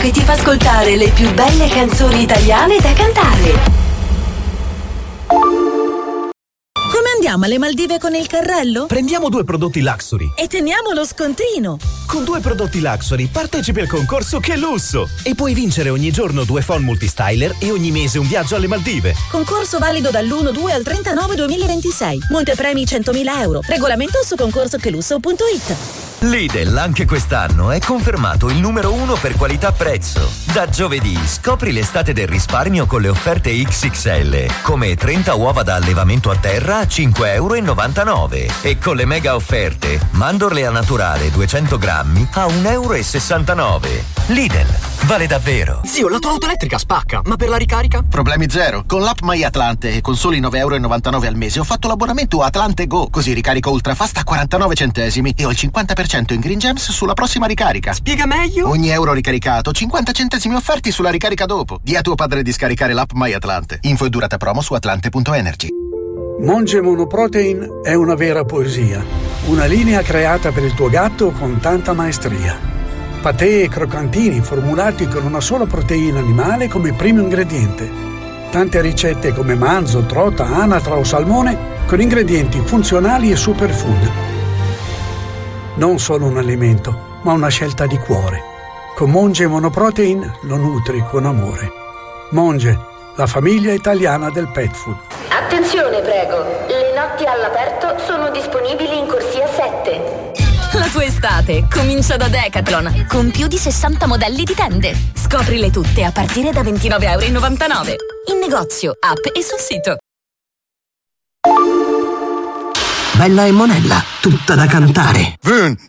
che ti fa ascoltare le più belle canzoni italiane da cantare. Come andiamo alle Maldive con il carrello? Prendiamo 2 prodotti Luxury e teniamo lo scontrino. Con 2 prodotti Luxury partecipi al concorso Che Lusso e puoi vincere ogni giorno 2 phon multistyler e ogni mese un viaggio alle Maldive. Concorso valido dall'1/2 al 39/2026. Montepremi 100.000 euro. Regolamento su concorsochelusso.it. Lidl anche quest'anno è confermato il numero 1 per qualità-prezzo. Da giovedì scopri l'estate del risparmio con le offerte XXL, come 30 uova da allevamento a terra a 5,99 € e con le mega offerte mandorle a naturale 200 grammi a 1,69 €. Lidl, vale davvero. Zio, la tua auto elettrica spacca, ma per la ricarica? Problemi zero. Con l'app MyAtlante e con soli 9,99 € al mese ho fatto l'abbonamento Atlante Go, così ricarico ultrafast a 49 centesimi e ho il 50% in Green Gems sulla prossima ricarica. Spiega meglio? Ogni euro ricaricato, 50 centesimi offerti sulla ricarica dopo. Di a tuo padre di scaricare l'app MyAtlante. Info e durata promo su atlante.energy. Monge Monoprotein è una vera poesia. Una linea creata per il tuo gatto con tanta maestria. Patè e croccantini formulati con una sola proteina animale come primo ingrediente. Tante ricette come manzo, trota, anatra o salmone con ingredienti funzionali e superfood. Non solo un alimento, ma una scelta di cuore. Con Monge Monoprotein lo nutri con amore. Monge, la famiglia italiana del pet food. Attenzione, prego. Le notti all'aperto sono disponibili in corsia 7. La tua estate comincia da Decathlon, con più di 60 modelli di tende. Scoprile tutte a partire da 29,99 € in negozio, app e sul sito. Bella e Monella, tutta da cantare.